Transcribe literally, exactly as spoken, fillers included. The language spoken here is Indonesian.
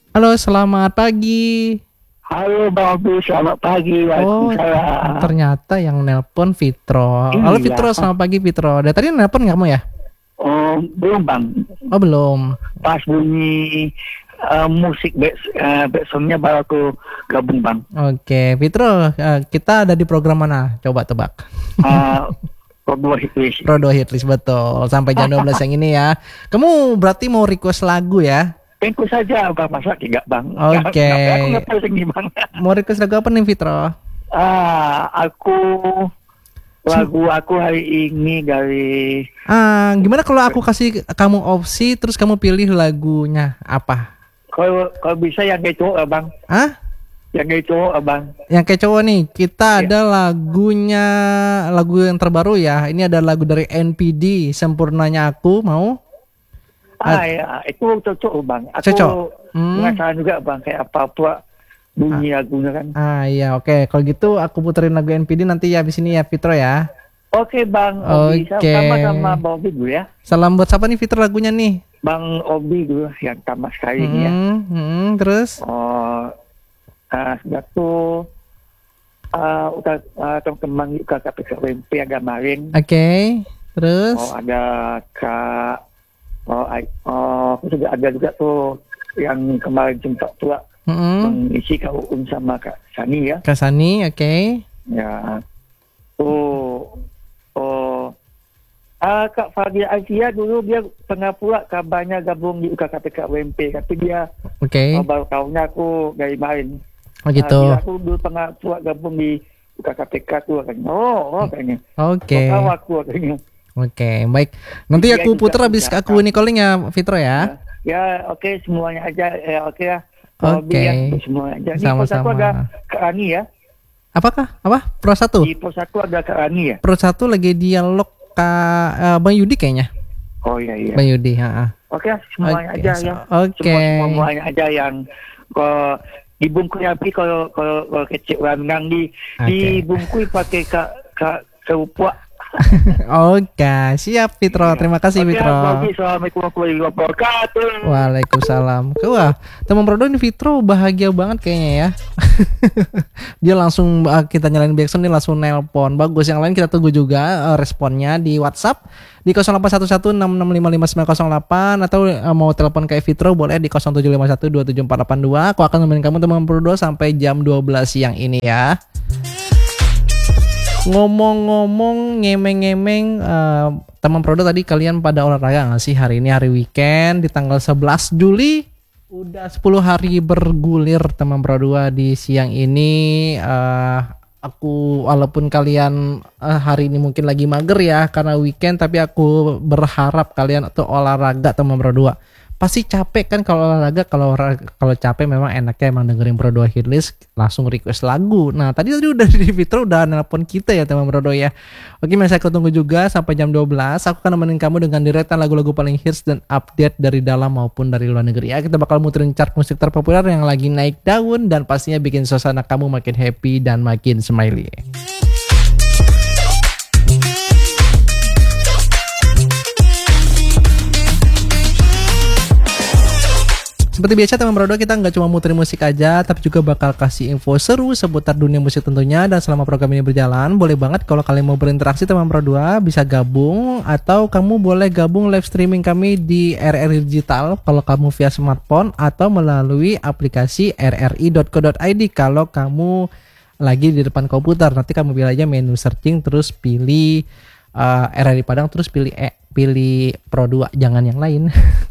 Halo, selamat pagi. Halo Bang Obi, selamat pagi. Oh, Waalaikumsalam. ternyata yang nelpon Fitro. Halo Iya. Fitro, selamat pagi Fitro. Dari tadi nelpon kamu ya? Oh, belum Bang. Oh, belum. Pas bunyi eh, musik back, uh, backsoundnya baru aku gabung Bang. Oke, Fitro, eh, kita ada di program mana? Coba tebak. Uh, Kedua Hitwish. Pro dua Hitlist, betul. Sampai jam dua belas yang ini ya. Kamu berarti mau request lagu ya? Tengku saja Bang, masa tidak Bang. Oke. Aku nggak tahu sini Bang. Mau request lagu apa nih Fitro? Ah, aku lagu aku hari ini dari Ah, gimana kalau aku kasih kamu opsi terus kamu pilih lagunya apa? kalau kalau bisa yang kayak cowok Bang. Ah? Yang kayak cowok Bang. Yang kayak cowok nih, kita Iya. ada lagunya, lagu yang terbaru ya. Ini ada lagu dari N P D, Sempurnanya Aku, mau? Ah ya, itu cocok Bang. Aku Cocok? Hmm. penasaran juga Bang, kayak apa-apa bunyi lagunya kan. Ah iya, oke. Kalau gitu aku puterin lagu N P D nanti ya di sini ya, Fitro ya. Oke Bang Obi, Oke. sama-sama Bang Obi dulu ya. Salam buat siapa nih Fitro lagunya nih? Bang Obi dulu yang tamat sekali ini ya. Hmm, hmm, terus? Oh, uh, sudah tuh uh, udah uh, teman-teman juga K P K W M P agak kemarin. Oke, terus? Oh ada Kak, oh, I- oh aku juga ada juga tuh yang kemarin jumpa tua Hmm, mengisi Kak Uun sama Kak Sani ya. Kasani, oke. Ya, oh, oh, ah Kak Fadia Asia dulu dia pernah pula kabarnya gabung di U K K P K W M P, tapi dia Oke. oh, baru tahunya aku dari main. Oh gitu. Ah, dia aku dulu pernah pula gabung di U K K P K tuh katanya. Oh, oh katanya. Oke. Oh, tahu aku katanya. Oke, baik. Nanti Dia aku juga puter habis udah aku ini calling ya, Fitro ya. Ya, oke semuanya aja. Ya, oke ya. Oke. Hobi ya, semuanya aja. Di pos Sama-sama. satu ada Kak Ani ya. Apakah? Apa? Pro satu? Di pos satu ada Kak Ani ya. Pro satu lagi dialog Kak eh, Bang Yudi kayaknya. Oh iya iya. Bang Yudi, ha. Oke, semuanya Oke, aja so- ya. oke. Semua semuanya aja yang kalau dibungkus tapi kalau kalau, kalau kecil orang di Oke. dibungkus pakai kak kak kerupuk. Oke, siap Fitro. Terima kasih Oke, Fitro. Bagi, assalamualaikum warahmatullahi wabarakatuh. Waalaikumsalam. Wah, teman Prodo ini Fitro bahagia banget kayaknya ya. Dia langsung uh, kita nyalain backsound dia langsung nelpon. Bagus. Yang lain kita tunggu juga uh, responnya di WhatsApp di nol delapan satu satu enam enam lima lima sembilan nol delapan atau uh, mau telepon kayak Fitro boleh di nol tujuh lima satu dua tujuh empat delapan dua. Aku akan nemenin kamu teman Prodo sampai jam dua belas siang ini ya. Ngomong-ngomong ngemeng-ngemeng uh, teman Prodo tadi kalian pada olahraga nggak sih? Hari ini hari weekend di tanggal sebelas Juli udah sepuluh hari bergulir teman Prodo di siang ini. uh, aku walaupun kalian uh, hari ini mungkin lagi mager ya karena weekend, tapi aku berharap kalian tuh olahraga teman Prodo. Pasti capek kan kalau olahraga, kalau kalau capek memang enaknya emang dengerin Pro dua Hitlist langsung request lagu. Nah tadi tadi udah di Fitro udah nelpon kita ya teman Pro dua ya. Oke, masih aku tunggu juga sampai jam dua belas. Aku akan nemenin kamu dengan deretan lagu-lagu paling hits dan update dari dalam maupun dari luar negeri ya. Kita bakal muterin chart musik terpopuler yang lagi naik daun dan pastinya bikin suasana kamu makin happy dan makin smiley. Seperti biasa teman Prodo, kita nggak cuma muterin musik aja, tapi juga bakal kasih info seru seputar dunia musik tentunya. Dan selama program ini berjalan, boleh banget kalau kalian mau berinteraksi teman Prodo bisa gabung, atau kamu boleh gabung live streaming kami di R R I Digital kalau kamu via smartphone, atau melalui aplikasi r r i dot co dot i d kalau kamu lagi di depan komputer. Nanti kamu pilih aja menu searching terus pilih uh, R R I Padang terus pilih e, pilih Pro dua, jangan yang lain.